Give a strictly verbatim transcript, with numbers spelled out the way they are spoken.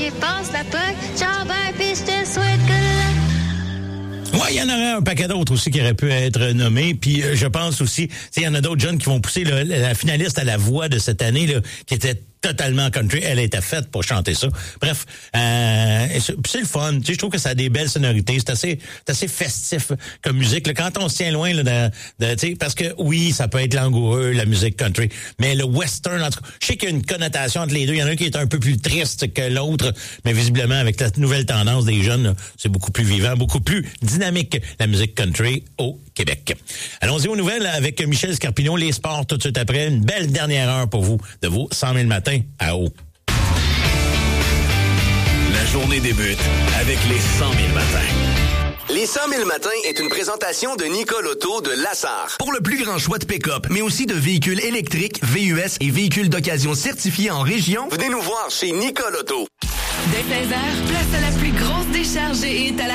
qui passe la poque, ciao, bye, pis je te souhaite good luck. Ouais, il y en aurait un paquet d'autres aussi qui auraient pu être nommés. Puis euh, je pense aussi, il y en a d'autres jeunes qui vont pousser là, la finaliste à la voix de cette année, là, qui était totalement country. Elle était faite pour chanter ça. Bref, euh, c'est, c'est le fun. Tu sais, je trouve que ça a des belles sonorités. C'est assez, c'est assez festif comme musique. Là, quand on se tient loin, là, de, de, tu sais, parce que oui, ça peut être langoureux, la musique country, mais le western, en tout cas, je sais qu'il y a une connotation entre les deux. Il y en a un qui est un peu plus triste que l'autre, mais visiblement, avec la nouvelle tendance des jeunes, là, c'est beaucoup plus vivant, beaucoup plus dynamique, la musique country au Québec. Allons-y aux nouvelles avec Michel Scarpignon, les sports tout de suite après. Une belle dernière heure pour vous de vos cent mille matins à eau. La journée débute avec les cent mille matins. Les cent mille matins est une présentation de Nicole Auto de Lassar. Pour le plus grand choix de pick-up, mais aussi de véhicules électriques, V U S et véhicules d'occasion certifiés en région, venez nous voir chez Nicole Auto. Dès seize heures, place à la plus grosse décharge et est à la